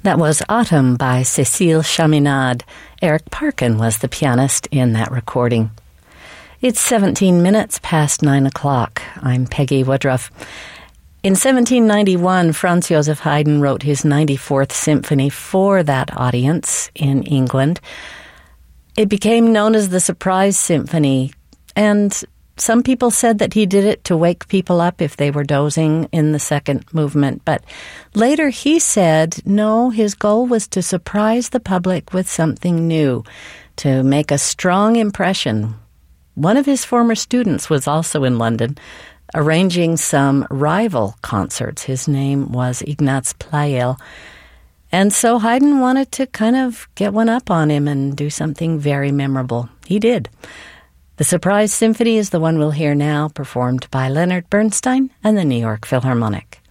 That was Autumn by Cécile Chaminade. Eric Parkin was the pianist in that recording. It's 17 minutes past 9 o'clock. I'm Peggy Woodruff. In 1791, Franz Joseph Haydn wrote his 94th symphony for that audience in England. It became known as the Surprise Symphony, and some people said that he did it to wake people up if they were dozing in the second movement, but later he said, no, his goal was to surprise the public with something new, to make a strong impression. One of his former students was also in London, arranging some rival concerts. His name was Ignaz Pleyel, and so Haydn wanted to kind of get one up on him and do something very memorable. He did. The Surprise Symphony is the one we'll hear now, performed by Leonard Bernstein and the New York Philharmonic.